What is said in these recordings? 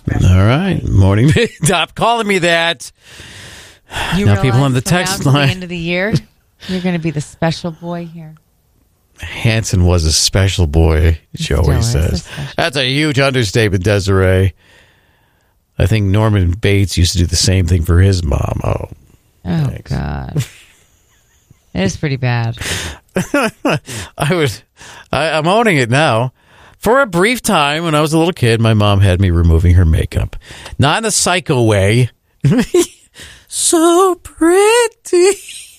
All right. Morning. Stop calling me that. Now people on the text line. At the end of the year, you're going to be the special boy here. Hanson was a special boy, Joey says. That's a huge understatement, Desiree. I think Norman Bates used to do the same thing for his mom. Oh thanks. God. It is pretty bad. I'm owning it now. For a brief time, when I was a little kid, my mom had me removing her makeup. Not in a psycho way. So pretty.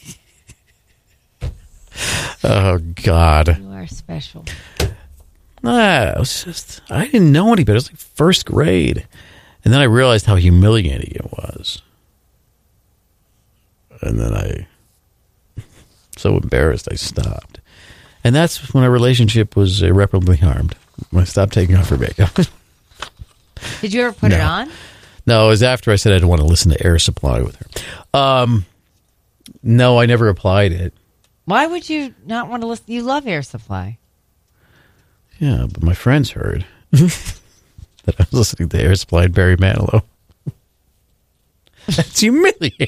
Oh, God. You are special. I didn't know any better. It was like first grade. And then I realized how humiliating it was. And then so embarrassed, I stopped. And that's when our relationship was irreparably harmed. When I stopped taking off her makeup. Did you ever put it on? No, it was after I said I didn't want to listen to Air Supply with her. No, I never applied it. Why would you not want to listen? You love Air Supply. Yeah, but my friends heard that I was listening to Air Supply and Barry Manilow. That's humiliating.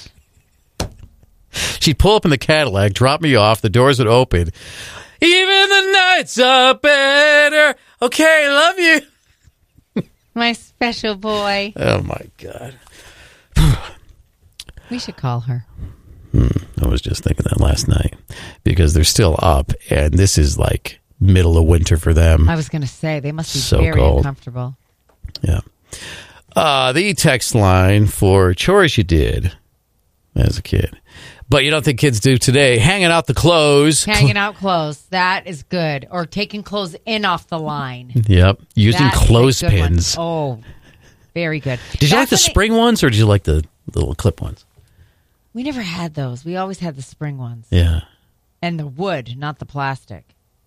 She'd pull up in the Cadillac, drop me off, the doors would open. Even the nights are better. Okay, love you. My special boy. Oh, my God. We should call her. I was just thinking that last night because they're still up, and this is like middle of winter for them. I was going to say, they must be So very cold. uncomfortable. Yeah. The text line for chores you did as a kid. But you don't think kids do today. Hanging out the clothes. Hanging out clothes. That is good. Or taking clothes in off the line. Yep. Using That is a clothespins. good one. Oh, very good. Did you like the spring ones or did you like the little clip ones? We never had those. We always had the spring ones. Yeah. And the wood, not the plastic.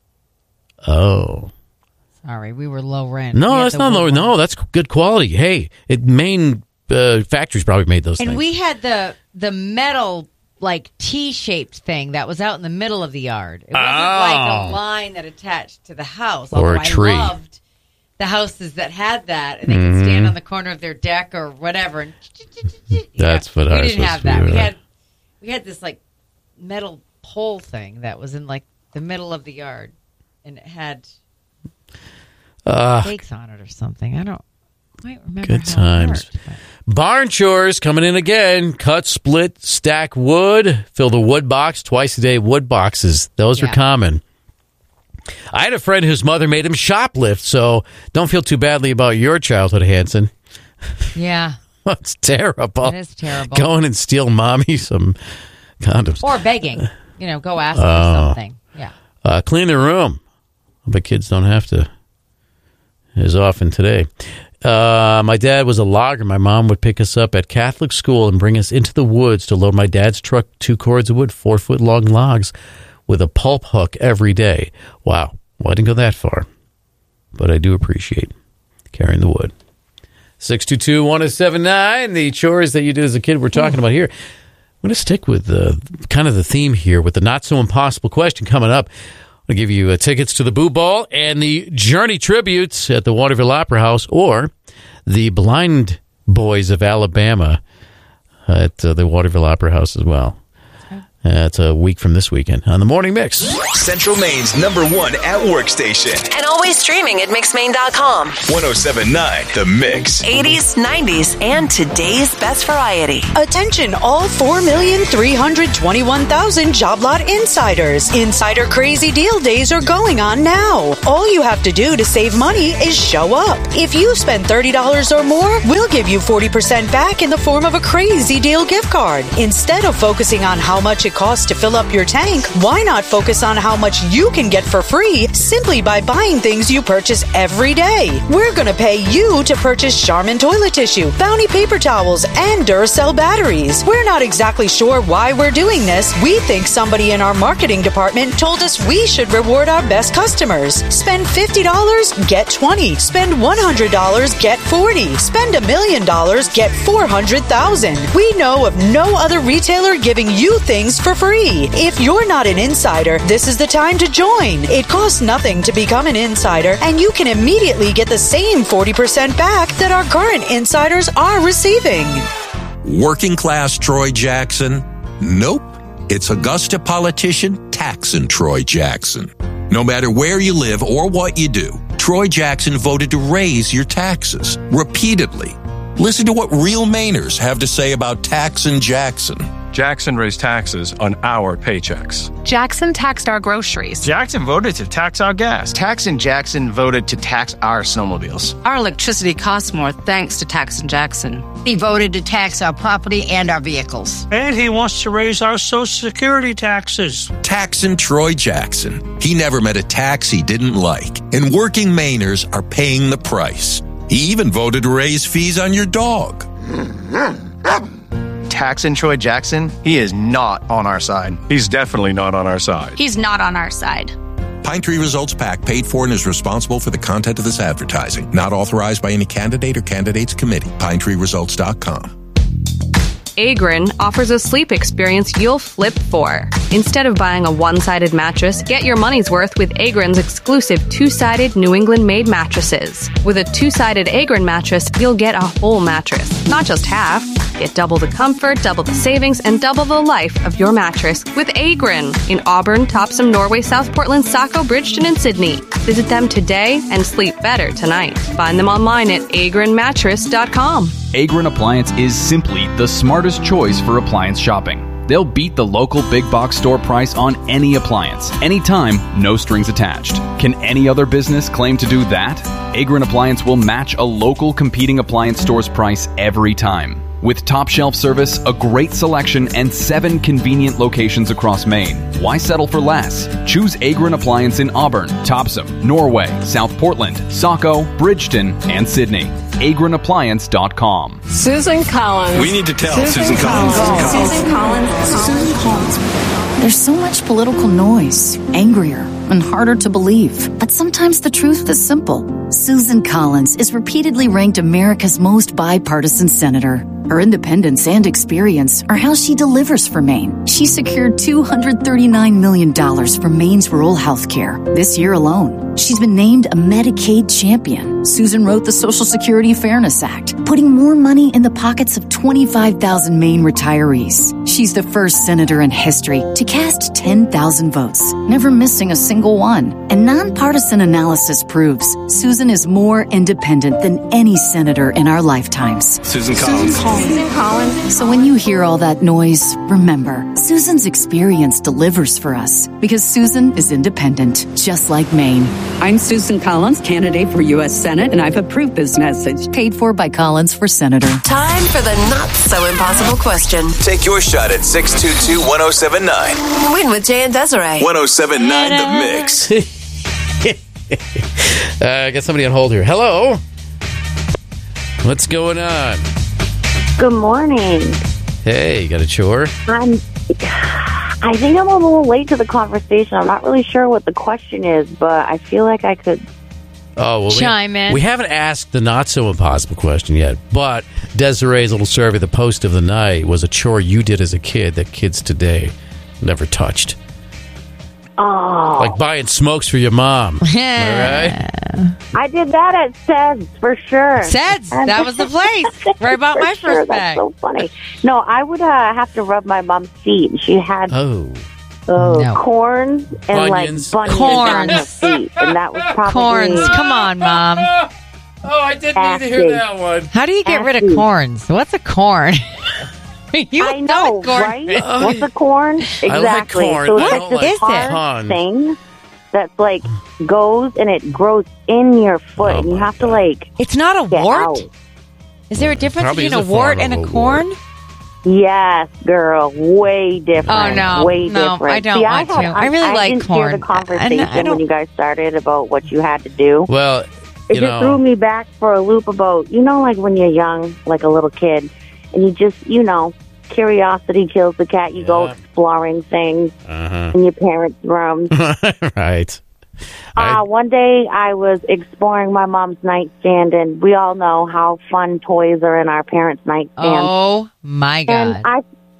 Oh. Sorry, we were low rent. No, that's not low. No, that's good quality. Hey, Maine factories probably made those things. And we had the metal, like, T-shaped thing that was out in the middle of the yard. It wasn't like a line that attached to the house. Or a tree. I loved the houses that had that, and they could stand on the corner of their deck or whatever. And That's what ours was. We didn't have that. We had this, like, metal pole thing that was in, like, the middle of the yard, and it had stakes on it or something. I don't quite remember. Good times. Barn chores coming in again. Cut, split, stack wood. Fill the wood box twice a day. Wood boxes. Those are common. I had a friend whose mother made him shoplift, so don't feel too badly about your childhood, Hanson. Yeah. It's terrible. It is terrible. Going and steal mommy some condoms. Or begging. Go ask for something. Yeah. Clean the room. But kids don't have to as often today. My dad was a logger. My mom would pick us up at Catholic school and bring us into the woods to load my dad's truck 2 cords of wood, 4-foot-long logs with a pulp hook every day. Wow. Well, I didn't go that far. But I do appreciate carrying the wood. 622-1079, the chores that you did as a kid we're talking about here. I'm going to stick with kind of the theme here with the not-so-impossible question coming up. I'm going to give you tickets to the Boo Ball and the Journey tributes at the Waterville Opera House or the Blind Boys of Alabama at the Waterville Opera House as well. It's a week from this weekend on the Morning Mix. Central Maine's #1 at-work station. And always streaming at mixmaine.com. 107.9 The Mix. 80s, 90s, and today's best variety. Attention all 4,321,000 job lot insiders. Insider Crazy Deal Days are going on now. All you have to do to save money is show up. If you spend $30 or more, we'll give you 40% back in the form of a Crazy Deal gift card. Instead of focusing on how much it costs to fill up your tank, why not focus on how much you can get for free simply by buying things you purchase every day? We're going to pay you to purchase Charmin toilet tissue, Bounty paper towels, and Duracell batteries. We're not exactly sure why we're doing this. We think somebody in our marketing department told us we should reward our best customers. Spend $50, get 20. Spend $100, get 40. Spend $1 million, get 400,000. We know of no other retailer giving you things taxes for free. If you're not an insider, this is the time to join. It costs nothing to become an insider, and you can immediately get the same 40% back that our current insiders are receiving. Working class Troy Jackson? Nope. It's Augusta politician Taxin' Troy Jackson. No matter where you live or what you do, Troy Jackson voted to raise your taxes repeatedly. Listen to what real Mainers have to say about Taxin' Jackson. Jackson raised taxes on our paychecks. Jackson taxed our groceries. Jackson voted to tax our gas. Taxin' Jackson voted to tax our snowmobiles. Our electricity costs more thanks to Taxin' Jackson. He voted to tax our property and our vehicles. And he wants to raise our Social Security taxes. Taxin' Troy Jackson. He never met a tax he didn't like. And working Mainers are paying the price. He even voted to raise fees on your dog. Taxin' Troy Jackson, he is not on our side. He's definitely not on our side. He's not on our side. Pine Tree Results PAC paid for and is responsible for the content of this advertising. Not authorized by any candidate or candidates committee. PineTreeResults.com. Agrin offers a sleep experience you'll flip for. Instead of buying a one-sided mattress, get your money's worth with Agrin's exclusive two-sided New England-made mattresses. With a two-sided Agrin mattress, you'll get a whole mattress, not just half. Get double the comfort, double the savings, and double the life of your mattress with Agrin in Auburn, Topsom, Norway, South Portland, Saco, Bridgeton, and Sydney. Visit them today and sleep better tonight. Find them online at agrinmattress.com. Agrin Appliance is simply the smartest choice for appliance shopping. They'll beat the local big box store price on any appliance, anytime, no strings attached. Can any other business claim to do that? Agrin Appliance will match a local competing appliance store's price every time. With top shelf service, a great selection, and 7 convenient locations across Maine. Why settle for less? Choose Agrin Appliance in Auburn, Topsom, Norway, South Portland, Saco, Bridgeton, and Sydney. AgrinAppliance.com. Susan Collins. We need to tell Susan Collins. Susan Collins. There's so much political noise, angrier and harder to believe. But sometimes the truth is simple. Susan Collins is repeatedly ranked America's most bipartisan senator. Her independence and experience are how she delivers for Maine. She secured $239 million for Maine's rural health care this year alone. She's been named a Medicaid champion. Susan wrote the Social Security Fairness Act, putting more money in the pockets of 25,000 Maine retirees. She's the first senator in history to cast 10,000 votes, never missing a single one. And nonpartisan analysis proves Susan is more independent than any senator in our lifetimes. Susan Collins. Susan Collins. So when you hear all that noise, remember, Susan's experience delivers for us because Susan is independent, just like Maine. I'm Susan Collins, candidate for U.S. Senate, and I've approved this message. Paid for by Collins for Senator. Time for the not-so-impossible question. Take your shot at 622-1079. Win with Jay and Desiree. 1079 The Mix. I got somebody on hold here. Hello. What's going on? Good morning. Hey, you got a chore? I think I'm a little late to the conversation. I'm not really sure what the question is, but I feel like I could chime in. We haven't asked the not-so-impossible question yet, but Desiree's little survey, the post of the night, was a chore you did as a kid that kids today never touched. Oh. Like buying smokes for your mom. Am I right? I did that at Seds, for sure. Seds? That was the place where I bought my first bag. That's so funny. No, I would have to rub my mom's feet. She had corns and Bunions. bunions on her feet. And that was probably... Corns. Come on, Mom. Oh, I didn't need to hear that one. How do you get rid of corns? What's a corn? I know, right? What's a corn? Exactly. I like corn. So I it's don't like this like hard thing that's like goes and it grows in your foot, and you have to like. It's not a wart. Out. Is there a difference Probably between is a a wart form and of a a corn? Yes, girl, way different. Oh no, way no, different. I don't See, want to. I really like didn't corn. Hear the conversation I don't... when you guys started about what you had to do. Well, it just threw me back for a loop about like when you're young, like a little kid, and you just curiosity kills the cat. You go exploring things in your parents' rooms. Right. One day I was exploring my mom's nightstand, and we all know how fun toys are in our parents' nightstand. Oh my God! And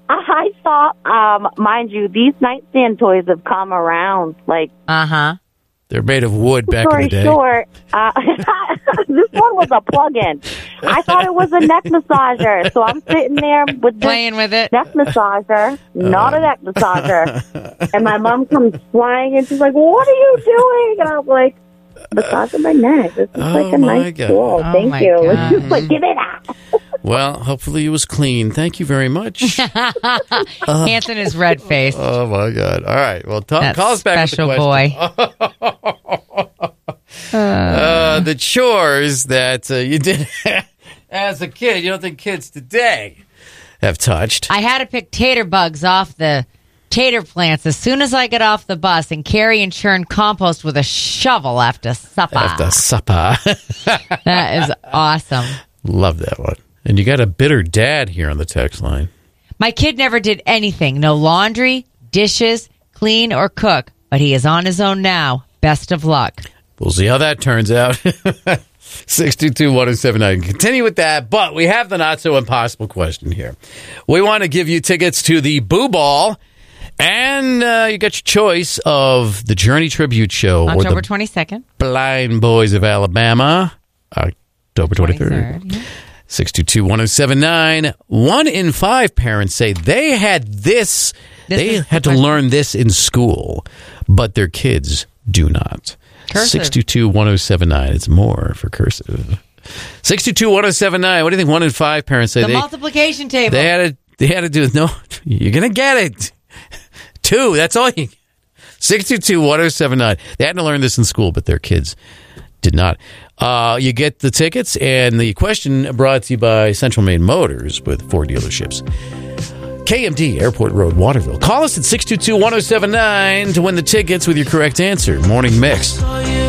I thought, mind you, these nightstand toys have come around. Like, They're made of wood back in the day. Short, this one was a plug-in. I thought it was a neck massager, so I'm sitting there with this playing with it. Neck massager, not a neck massager. And my mom comes flying, and she's like, "What are you doing?" And I was like, "Massaging my neck. This is like a nice tool. Thank you." It's just like, give it up. Well, hopefully it was clean. Thank you very much. Hanson is red-faced. Oh, my God. All right. Well, call us back with the special question. The chores that you did as a kid, you don't think kids today have touched. I had to pick tater bugs off the tater plants as soon as I get off the bus and carry and churn compost with a shovel after supper. That is awesome. Love that one. And you got a bitter dad here on the text line. My kid never did anything. No laundry, dishes, clean, or cook. But he is on his own now. Best of luck. We'll see how that turns out. 622-1079. Continue with that, but we have the not-so-impossible question here. We want to give you tickets to the Boo Ball, and you got your choice of the Journey Tribute Show. October or the 22nd. Blind Boys of Alabama, October 23rd. Yeah. 622-1079. 1 in 5 parents say they had this they had to learn this in school, but their kids do not. Cursive. 622-1079. It's more for cursive. 622-1079. What do you think 1 in 5 parents say? The multiplication table. They had to do it. No, you're going to get it. 2, that's all you. 622-1079. They had to learn this in school, but their kids did not. You get the tickets, and the question brought to you by Central Maine Motors with 4 dealerships. KMD, Airport Road, Waterville. Call us at 622-1079 to win the tickets with your correct answer. Morning Mix.